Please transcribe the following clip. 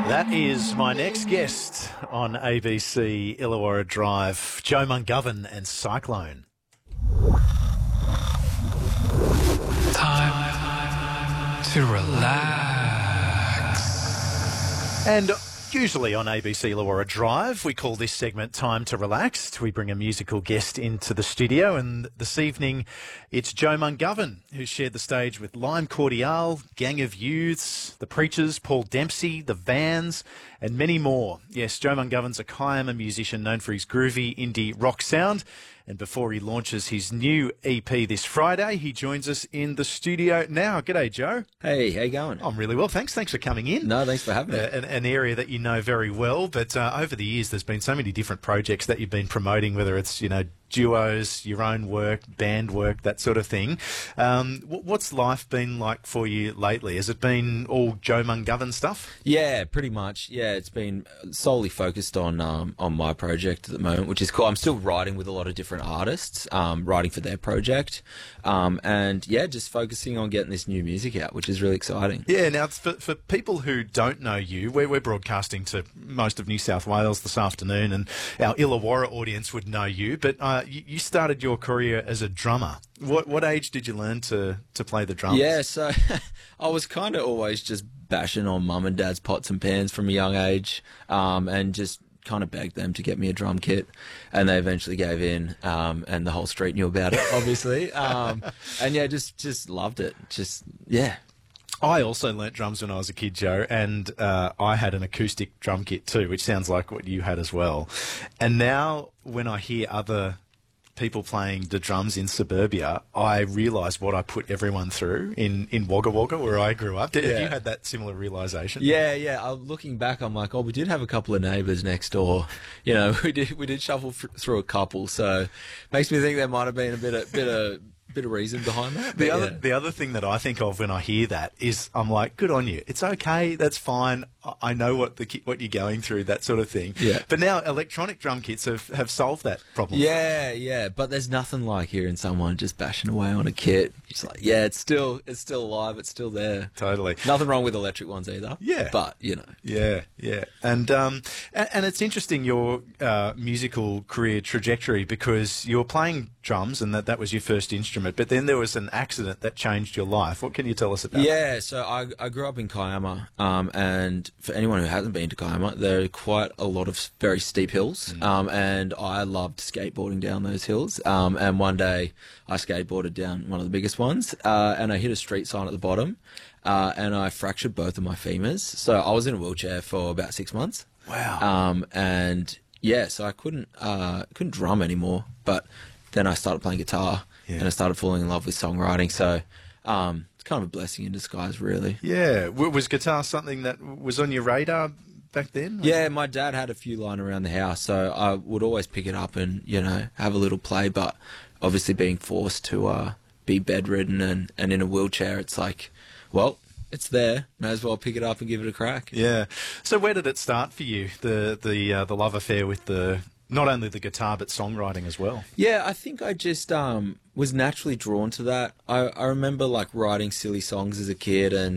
That is my next guest on ABC Illawarra Drive, Joe Mungovin and Cyclone. Time to relax. And usually on ABC Illawarra Drive, we call this segment Time to Relax. We bring a musical guest into the studio, and this evening it's Joe Mungovin, who shared the stage with Lime Cordiale, Gang of Youths, The Preachers, Paul Dempsey, The Vans, and many more. Yes, Joe Mungovin's a Kiama musician known for his groovy indie rock sound. And before he launches his new EP this Friday, he joins us in the studio now. G'day, Joe. Hey, how you going? I'm really well, thanks. Thanks for coming in. No, thanks for having me. An area that you know very well, but over the years there's been so many different projects that you've been promoting, whether it's, duos, your own work, band work, that sort of thing. What's life been like for you lately? Has it been all Joe Mungovin stuff? Yeah, pretty much. Yeah, it's been solely focused on my project at the moment, which is cool. I'm still writing with a lot of different artists, writing for their project, and yeah, just focusing on getting this new music out, which is really exciting. Yeah, now for people who don't know you, we're broadcasting to most of New South Wales this afternoon, and our Illawarra audience would know you, but you started your career as a drummer. What age did you learn to play the drums? Yeah, so I was kind of always just bashing on mum and dad's pots and pans from a young age, and just kind of begged them to get me a drum kit, and they eventually gave in, and the whole street knew about it, obviously. And yeah, just loved it. Yeah. I also learnt drums when I was a kid, Joe, and I had an acoustic drum kit too, which sounds like what you had as well. And now when I hear other people playing the drums in suburbia, I realise what I put everyone through in Wagga Wagga, where I grew up. Have you had that similar realisation? Yeah. Looking back, I'm like, we did have a couple of neighbours next door. We did shuffle through a couple, so makes me think there might have been a bit of reason behind that. The other thing that I think of when I hear that is I'm like, good on you. It's okay. That's fine. I know what you're going through, that sort of thing. Yeah. But now electronic drum kits have solved that problem. Yeah. But there's nothing like hearing someone just bashing away on a kit. It's like, yeah, it's still alive. It's still there. Totally. Nothing wrong with electric ones either. Yeah. But Yeah. And it's interesting, your musical career trajectory, because you were playing drums and that was your first instrument, but then there was an accident that changed your life. What can you tell us about that? Yeah, so I grew up in Kiama, and for anyone who hasn't been to Kiama, there are quite a lot of very steep hills, and I loved skateboarding down those hills, and one day I skateboarded down one of the biggest ones, and I hit a street sign at the bottom, and I fractured both of my femurs, so I was in a wheelchair for about 6 months. Wow. And yeah, so I couldn't drum anymore, but then I started playing guitar, and I started falling in love with songwriting. So it's kind of a blessing in disguise, really. Yeah. Was guitar something that was on your radar back then? Yeah, my dad had a few lying around the house, so I would always pick it up and, have a little play. But obviously being forced to be bedridden and in a wheelchair, it's like, well, it's there. May as well pick it up and give it a crack. Yeah. So where did it start for you, the love affair with not only the guitar but songwriting as well? Yeah, I think I just was naturally drawn to that. I remember writing silly songs as a kid, and